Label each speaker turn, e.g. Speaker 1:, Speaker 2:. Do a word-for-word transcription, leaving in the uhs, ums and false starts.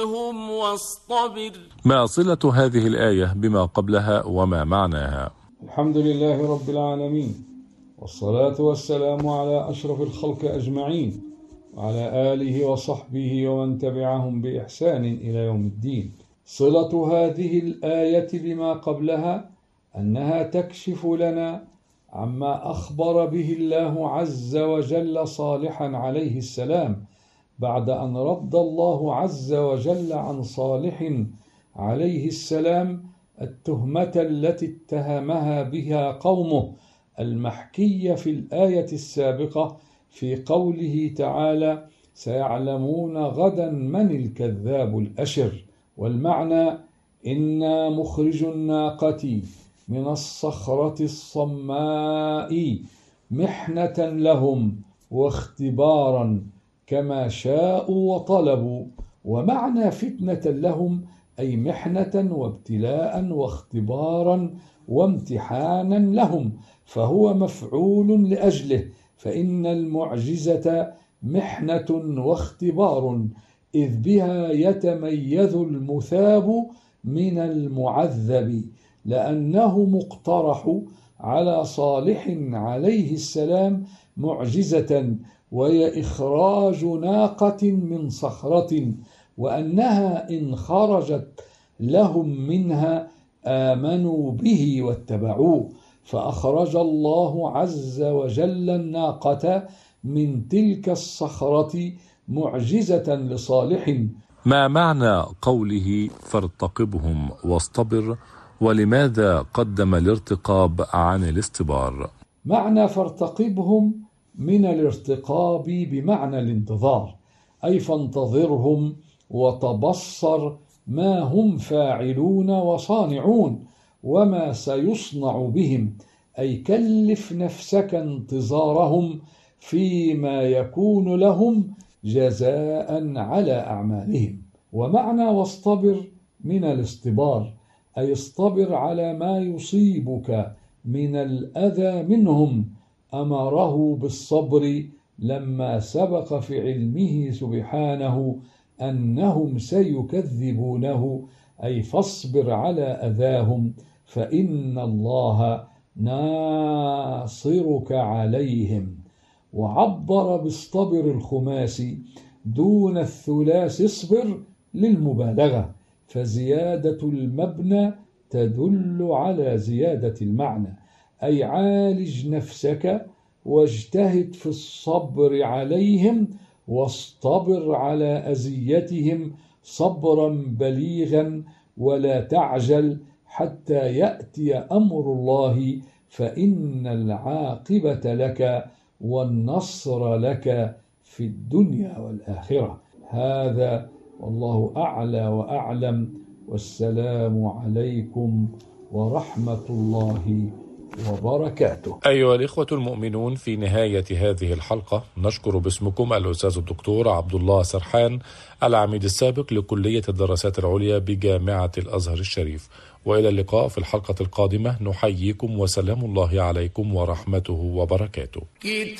Speaker 1: واصطبر. ما صلة هذه الآية بما قبلها وما معناها؟
Speaker 2: الحمد لله رب العالمين، والصلاة والسلام على أشرف الخلق أجمعين، وعلى آله وصحبه ومن تبعهم بإحسان إلى يوم الدين. صلة هذه الآية بما قبلها أنها تكشف لنا عما أخبر به الله عز وجل صالحا عليه السلام بعد أن رد الله عز وجل عن صالح عليه السلام التهمة التي اتهمها بها قومه المحكية في الآية السابقة في قوله تعالى: سيعلمون غدا من الكذاب الأشر. والمعنى: إنا مخرج الناقة من الصخرة الصماء محنة لهم واختبارا كما شاءوا وطلبوا. ومعنى فتنة لهم أي محنة وابتلاء واختبارا وامتحانا لهم، فهو مفعول لأجله، فإن المعجزة محنة واختبار، إذ بها يتميز المثاب من المعذب، لأنه مقترح على صالح عليه السلام معجزة، وهي إخراج ناقة من صخرة، وأنها إن خرجت لهم منها آمنوا به واتبعوه، فأخرج الله عز وجل الناقة من تلك الصخرة معجزة لصالح.
Speaker 1: ما معنى قوله فارتقبهم واصطبر، ولماذا قدم الارتقاب عن الاستبار؟
Speaker 2: معنى فارتقبهم من الارتقاب بمعنى الانتظار، أي فانتظرهم وتبصر ما هم فاعلون وصانعون وما سيصنع بهم، أي كلف نفسك انتظارهم فيما يكون لهم جزاء على أعمالهم. ومعنى واصطبر من الاصطبار، أي اصطبر على ما يصيبك من الأذى منهم، أمره بالصبر لما سبق في علمه سبحانه أنهم سيكذبونه، أي فاصبر على أذاهم فإن الله ناصرك عليهم. وعبر بالصبر الخماسي دون الثلاث اصبر للمبالغة، فزيادة المبنى تدل على زيادة المعنى، أي عالج نفسك واجتهد في الصبر عليهم واصطبر على أذيتهم صبرا بليغا، ولا تعجل حتى يأتي أمر الله، فإن العاقبة لك والنصر لك في الدنيا والآخرة. هذا والله أعلى وأعلم، والسلام عليكم ورحمة الله وبركاته.
Speaker 1: أيها الإخوة المؤمنون، في نهاية هذه الحلقة نشكر باسمكم الأستاذ الدكتور عبد الله سرحان، العميد السابق لكلية الدراسات العليا بجامعة الأزهر الشريف. وإلى اللقاء في الحلقة القادمة، نحييكم وسلام الله عليكم ورحمته وبركاته.